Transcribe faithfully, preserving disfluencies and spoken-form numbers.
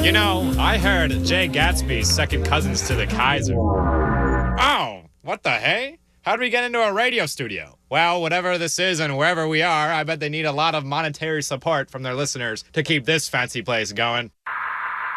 You know, I heard Jay Gatsby's second cousins to the Kaiser. Oh, what the hey? How'd we get into a radio studio? Well, whatever this is and wherever we are, I bet they need a lot of monetary support from their listeners to keep this fancy place going.